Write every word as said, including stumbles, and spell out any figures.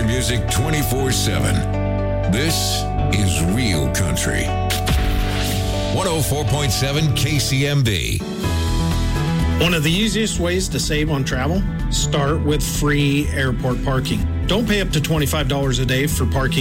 music twenty-four seven. This is Real Country. one oh four point seven K C M B. One of the easiest ways to save on travel, start with free airport parking. Don't pay up to twenty-five dollars a day for parking